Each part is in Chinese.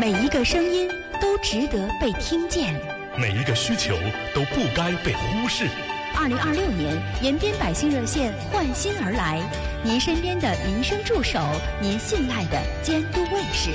每一个声音都值得被听见， 每一个需求都不该被忽视。 2026年，延边百姓热线换新而来，您身边的民生助手，您信赖的监督卫士。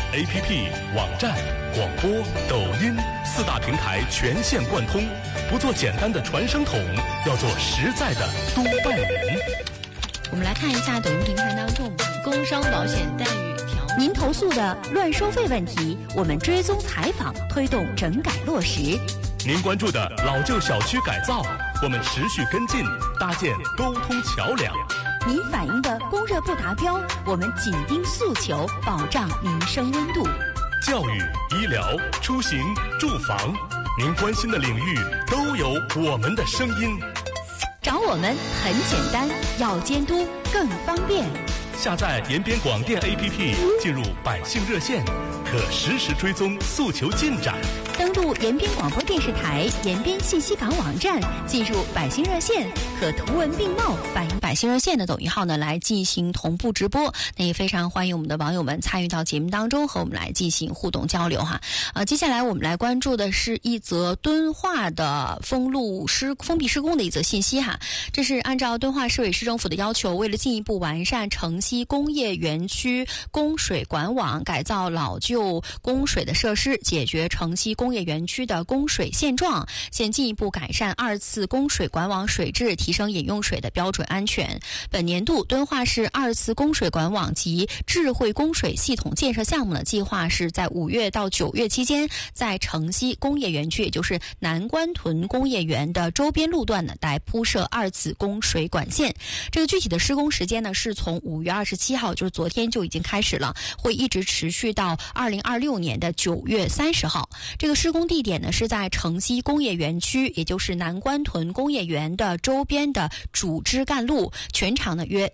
APP、网站、广播、抖音4大平台全线贯通，不做简单的传声筒，要做实在的督办人。 我们来看一下抖音平台当中工伤保险待遇条文。 您投诉的乱收费问题，我们追踪采访，推动整改落实。 您关注的老旧小区改造，我们持续跟进，搭建沟通桥梁。 您反映的供热不达标，我们紧盯诉求，保障民生温度。 教育、医疗、出行、住房，您关心的领域都有我们的声音。 找我们很简单，要监督更方便。 下载延边广电 APP， 进入百姓热线，可实时追踪诉求进展。 登录延边广播电视台延边信息港网站，进入百姓热线，可图文并茂反映百姓热线的抖音号呢来进行同步直播。那也非常欢迎我们的网友们参与到节目当中，和我们来进行互动交流哈。接下来我们来关注的是一则敦化的封闭施工的一则信息哈。这是按照敦化市委市政府的要求，为了进一步完善城西工业园区供水管网，改造老旧供水的设施，解决城西工业园区的供水现状，现进一步改善2次供水管网水质，提升饮用水的标准安全。本年度敦化市2次供水管网及智慧供水系统建设项目呢，计划是在5月到9月期间，在城西工业园区，也就是南关屯工业园的周边路段呢，来铺设2次供水管线。这个具体的施工时间呢，是从5月27号，就是昨天就已经开始了，会一直持续到2026年的9月30号。这个施工地点呢，是在城西工业园区，也就是南关屯工业园的周边的主枝干路，全长呢约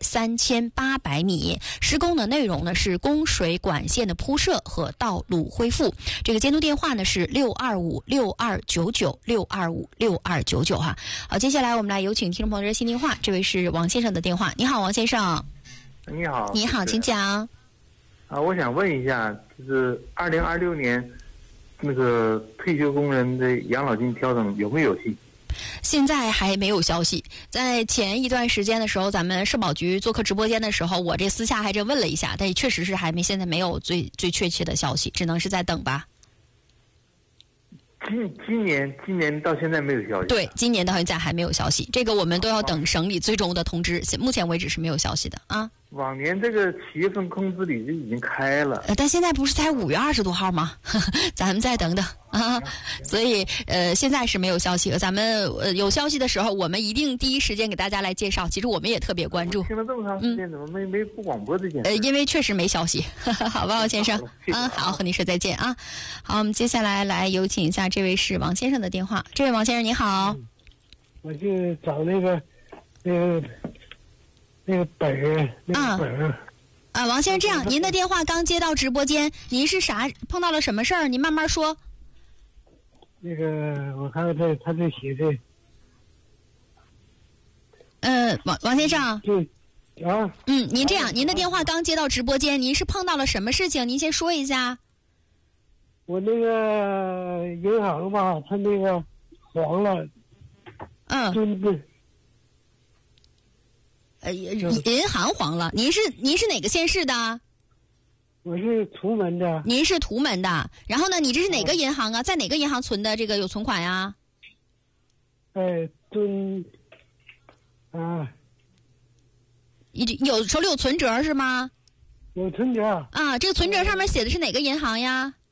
3800米。施工的内容呢是供水管线的铺设和道路恢复。这个监督电话呢是6256299，6256299哈。好，接下来我们来有请听众朋友热线电话，这位是王先生的电话。你好，王先生。 你好。 你好，请讲。 我想问一下，就是2026年那个退休工人的养老金调整有没有信息？ 现在还没有消息。在前一段时间的时候，咱们社保局做客直播间的时候，我这私下还真问了一下，但确实是现在没有最确切的消息，只能是在等吧。 今年到现在没有消息。 对，今年到现在还没有消息，这个我们都要等省里最终的通知，目前为止是没有消息的啊。 往年这个7月份工资里就已经开了， 但现在不是才5月20多号吗？咱们再等等啊。所以现在是没有消息，咱们有消息的时候，我们一定第一时间给大家来介绍。其实我们也特别关注。 听了这么长时间，怎么没不广播这件事？ 因为确实没消息。好吧，王先生。好，和您说再见啊。好，我们接下来有请一下这位是王先生的电话。这位王先生你好。 我就找那个本儿，那个本儿。 王先生，这样，您的电话刚接到直播间，您是啥碰到了什么事儿？您慢慢说。 那个，我看看他这写的。 王先生。 对。 您这样，您的电话刚接到直播间，您是碰到了什么事情？您先说一下。 我那个银行吧，他那个黄了。 银行黄了。您是哪个县市的？ 我是图门的。 您是图门的，然后呢，你这是哪个银行啊？在哪个银行存的这个有存款呀？手里有存折是吗？ 有存折。 这个存折上面写的是哪个银行呀？